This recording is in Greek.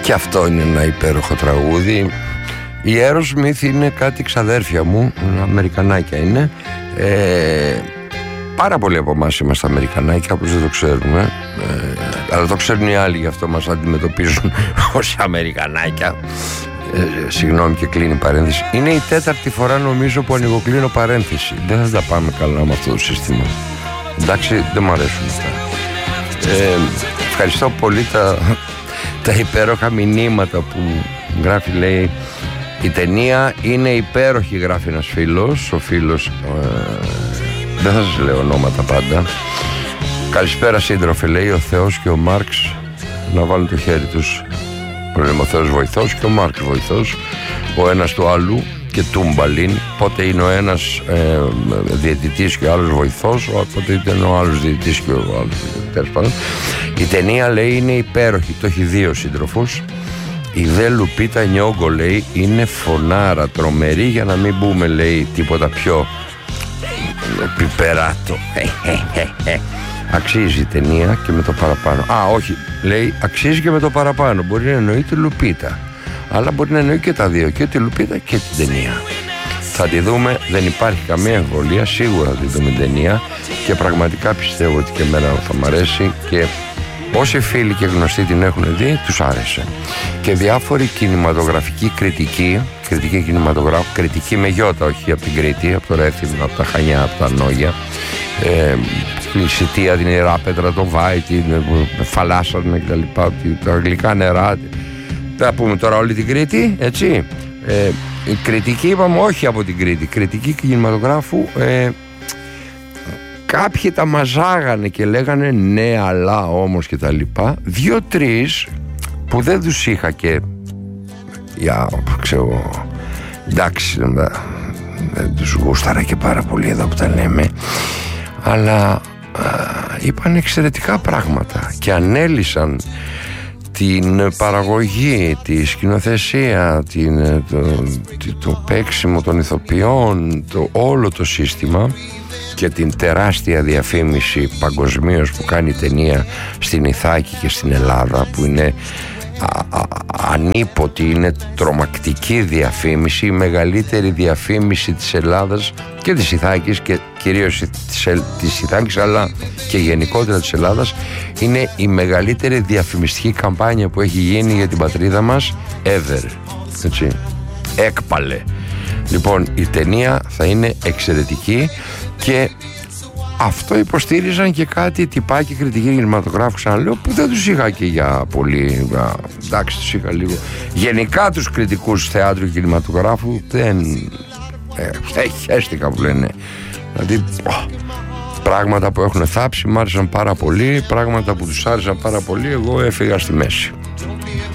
Και αυτό είναι ένα υπέροχο τραγούδι. Η Aerosmith είναι κάτι ξαδέρφια μου, Αμερικανάκια είναι. Πάρα πολλοί από εμάς είμαστε Αμερικανάκια, απλώς δεν το ξέρουμε. Αλλά το ξέρουν οι άλλοι, γι' αυτό μας αντιμετωπίζουν ως Αμερικανάκια. Συγγνώμη και κλείνει παρένθεση. Είναι η 4η φορά νομίζω που ανοιγοκλίνω παρένθεση. Δεν θα τα πάμε καλά με αυτό το σύστημα. Εντάξει, δεν μου αρέσουν αυτά. Ευχαριστώ πολύ τα υπέροχα μηνύματα που γράφει, λέει. Η ταινία είναι υπέροχη, γράφει ένας φίλος. Ο φίλος, δεν θα σας λέω ονόματα πάντα. Καλησπέρα σύντροφε, λέει. Ο Θεός και ο Μάρξ να βάλουν το χέρι τους. Ο Θεός βοηθός και ο Μάρξ βοηθός, ο ένας του άλλου και τούμπαλιν. Πότε είναι ο ένας διαιτητής και ο άλλος βοηθός, πότε είναι ο άλλος διαιτητής και ο άλλος, τέλος πάντων. Η ταινία, λέει, είναι υπέροχη. Το έχει δει ο σύντροφος. Η δε Λουπίτα Νιόγκο, λέει, είναι φωνάρα, τρομερή, για να μην πούμε, λέει, τίποτα πιο πιπεράτο. Αξίζει η ταινία και με το παραπάνω. Όχι, λέει, αξίζει και με το παραπάνω. Μπορεί να εννοεί τη Λουπίτα, αλλά μπορεί να εννοεί και τα δύο, και τη Λουπίτα και την ταινία. Θα τη δούμε, δεν υπάρχει καμία εμβολία. Σίγουρα θα τη δούμε την ταινία και πραγματικά πιστεύω ότι και εμένα θα μ' αρέσει, και όσοι φίλοι και γνωστοί την έχουν δει, τους άρεσε. Και διάφοροι κινηματογραφικοί κριτικοί κινηματογράφου, κριτική με γιώτα, όχι από την Κρήτη, από το Ρέθυμνο, από τα Χανιά, από τα Νόγια, η Σιτία, την Ιεράπετρα, το Βάη, την Φαλάσσαρνα κτλ. Τα γλυκά νερά. Θα πούμε τώρα όλη την Κρήτη, έτσι. Η κριτική, είπαμε, όχι από την Κρήτη, κριτική κινηματογράφου. Κάποιοι τα μαζάγανε και λέγανε ναι, αλλά όμως και τα λοιπά. 2-3 που δεν τους είχα και ξέρω, εντάξει, δεν τους γούσταρα και πάρα πολύ εδώ που τα λέμε, αλλά είπαν εξαιρετικά πράγματα και ανέλυσαν την παραγωγή, τη σκηνοθεσία, το παίξιμο των ηθοποιών, όλο το σύστημα και την τεράστια διαφήμιση παγκοσμίως που κάνει η ταινία στην Ιθάκη και στην Ελλάδα, που είναι ανίποτη, είναι τρομακτική διαφήμιση, η μεγαλύτερη διαφήμιση της Ελλάδας και της Ιθάκης, και κυρίως της Ιθάκης, αλλά και γενικότερα της Ελλάδας. Είναι η μεγαλύτερη διαφημιστική καμπάνια που έχει γίνει για την πατρίδα μας ever, έτσι, έκπαλε. Λοιπόν, η ταινία θα είναι εξαιρετική και αυτό υποστήριζαν και κάτι τυπάκι κριτική κινηματογράφου, ξαναλέω, που δεν τους είχα και για πολύ. Εντάξει, τους είχα λίγο. Γενικά τους κριτικούς θεάτρου και κινηματογράφου δεν χέστηκα, που λένε. Δηλαδή πράγματα που έχουν θάψει μ' άρεσαν πάρα πολύ, πράγματα που τους άρεσαν πάρα πολύ, εγώ έφυγα στη μέση.